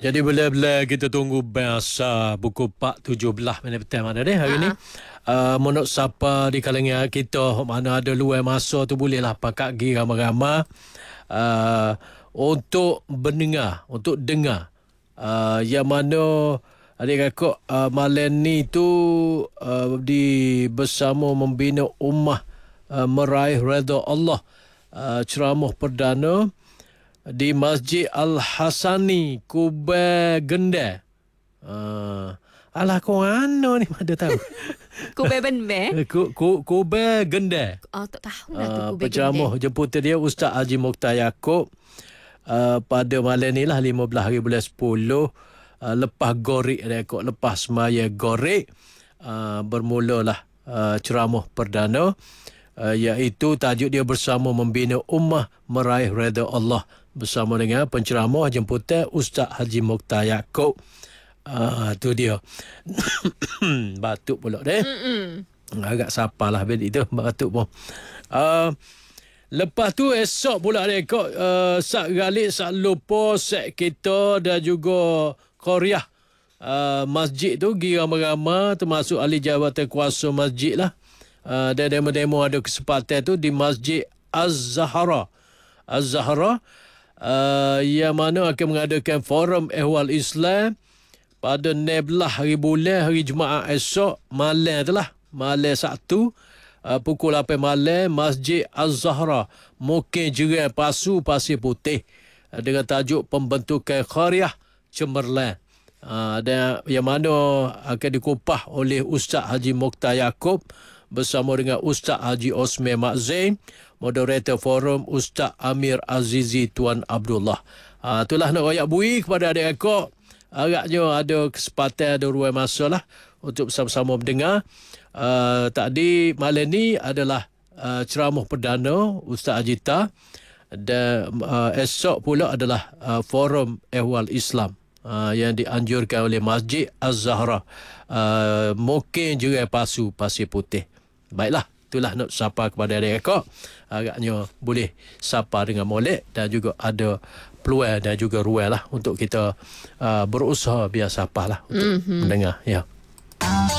Jadi bila-bila kita tunggu bahasa buku 4:17 minit petang mana deh hari ni. Menurut siapa di kalangan kita mana ada luar masa tu bolehlah pakai gi ramai-ramai untuk mendengar, untuk dengar yang mana adik-kakak malam ni tu bersama membina ummah meraih redha Allah, ceramah perdana di Masjid Al-Hasani, Kubai Genda. Alah kau ano ni mana tahu. Kubai Benbe. Kubai Genda. Tak tahu lah tu Kubai Penceramah jemputan dia Ustaz Haji Mokhtar Yaakob pada malam ni lah 15 hari bulan 10 lepas gorik dia kok, lepas semaya gorik bermulalah ceramah perdana, iaitu tajuk dia bersama membina ummah meraih redha Allah, bersama dengan penceramah jemputan Ustaz Haji Mokhtar Yaakob. Tu dia. Batuk pula deh. Agak sapalah benda itu batuk pun. Lepas tu esok pula rekod sak galik sak lupa set kita dan juga Korea. Masjid tu pergi ramai-ramai termasuk ahli jabatan kuasa masjid lah. Dan demo-demo ada kesempatan tu di Masjid Az-Zahra. Az-Zahra yang mana akan mengadakan forum ehwal Islam pada 16 hari bulan hari Jumaat esok malam tu lah, malam Sabtu pukul 8 malam, Masjid Az-Zahra, Mukir Jerai Pasu Pasir Putih, dengan tajuk pembentukan Qaryah Cemerlang, dan yang mana akan dikupah oleh Ustaz Haji Mokhtar Yaakob bersama dengan Ustaz Haji Osman Mak Zain, moderator forum Ustaz Amir Azizi Tuan Abdullah. Itulah nak royak bui kepada adik-adik. Agaknya ada kesempatan, ada ruang masa lah untuk bersama-sama mendengar. Tadi malam ni adalah ceramah perdana Ustaz Ajita, dan esok pula adalah forum ehwal Islam yang dianjurkan oleh Masjid Az-Zahra, Mukir Jerai Pasu Pasir Putih. Baiklah, itulah nak sapa kepada adik-adik. Agaknya boleh sapa dengan molek dan juga ada peluang dan juga ruang lah untuk kita berusaha biar sapa lah untuk mendengar. Ya.